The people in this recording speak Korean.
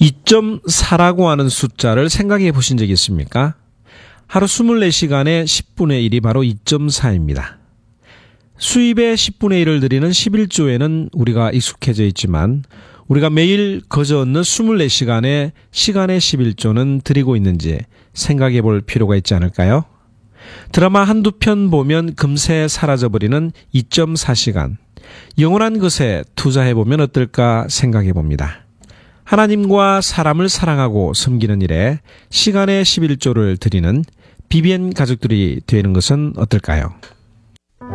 2.4라고 하는 숫자를 생각해 보신 적이 있습니까? 하루 24시간에 10분의 1이 바로 2.4입니다. 수입의 10분의 1을 드리는 11조에는 우리가 익숙해져 있지만 우리가 매일 거저 얻는 24시간에 시간의 11조는 드리고 있는지 생각해 볼 필요가 있지 않을까요? 드라마 한두 편 보면 금세 사라져버리는 2.4시간, 영원한 것에 투자해 보면 어떨까 생각해 봅니다. 하나님과 사람을 사랑하고 섬기는 일에 시간의 11조를 드리는 BBN 가족들이 되는 것은 어떨까요?